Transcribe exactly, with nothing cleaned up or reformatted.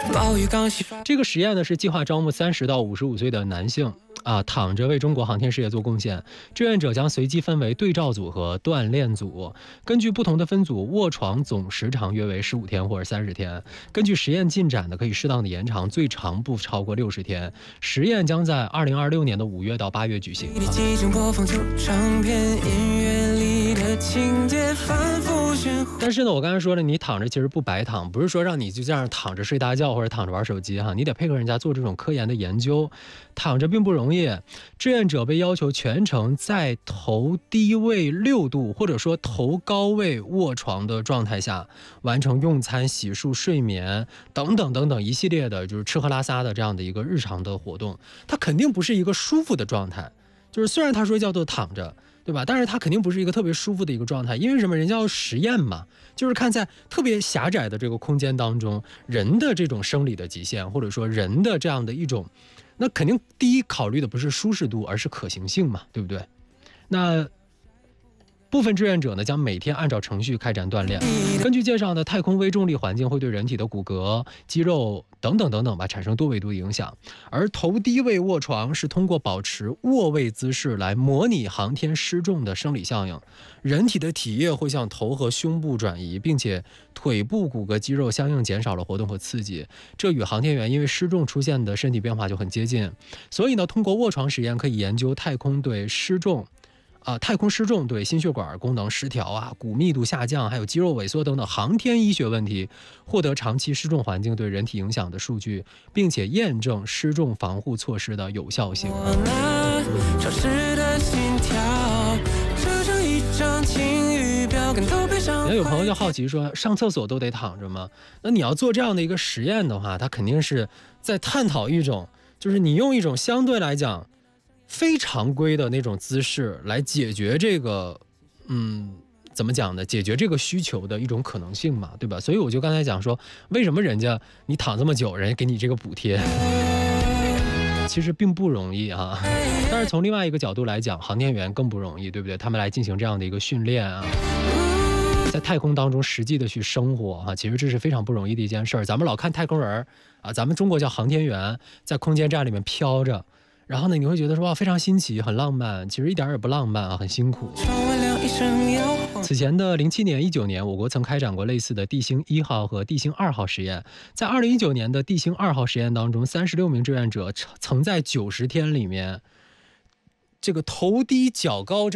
这个实验呢是计划招募三十到五十五岁的男性啊，躺着为中国航天事业做贡献。志愿者将随机分为对照组和锻炼组，根据不同的分组，卧床总时长约为十五天或者三十天。根据实验进展呢，可以适当的延长，最长不超过六十天。实验将在二零二六年的五月到八月举行。但是呢，我刚才说了，你躺着其实不白躺，不是说让你就这样躺着睡大觉或者躺着玩手机哈，你得配合人家做这种科研的研究。躺着并不容易，志愿者被要求全程在头低位六度或者说头高位卧床的状态下，完成用餐、洗漱、睡眠等等等等一系列的就是吃喝拉撒的这样的一个日常的活动。它肯定不是一个舒服的状态，就是虽然他说叫做躺着，对吧？但是它肯定不是一个特别舒服的一个状态，因为什么？人家要实验嘛，就是看在特别狭窄的这个空间当中，人的这种生理的极限，或者说人的这样的一种，那肯定第一考虑的不是舒适度，而是可行性嘛，对不对？那部分志愿者呢，将每天按照程序开展锻炼。根据介绍呢，太空微重力环境会对人体的骨骼、肌肉等等等等吧产生多维度的影响。而头低位卧床是通过保持卧位姿势来模拟航天失重的生理效应。人体的体液会向头和胸部转移，并且腿部骨骼肌肉相应减少了活动和刺激，这与航天员因为失重出现的身体变化就很接近。所以呢，通过卧床实验可以研究太空对失重。啊，太空失重对心血管功能失调啊、骨密度下降，还有肌肉萎缩等等航天医学问题，获得长期失重环境对人体影响的数据，并且验证失重防护措施的有效性。也有朋友就好奇说，上厕所都得躺着吗？那你要做这样的一个实验的话，它肯定是在探讨一种，就是你用一种相对来讲非常规的那种姿势来解决这个，嗯，怎么讲呢？解决这个需求的一种可能性嘛，对吧？所以我就刚才讲说，为什么人家你躺这么久，人家给你这个补贴，其实并不容易啊。但是从另外一个角度来讲，航天员更不容易，对不对？他们来进行这样的一个训练啊，在太空当中实际的去生活啊，其实这是非常不容易的一件事儿。咱们老看太空人啊，咱们中国叫航天员，在空间站里面飘着。然后呢，你会觉得说哇，非常新奇，很浪漫，其实一点也不浪漫啊，很辛苦。此前的零七年、一九年，我国曾开展过类似的地星一号和地星二号实验。在二零一九年的地星二号实验当中，三十六名志愿者曾在九十天里面，这个头低脚高。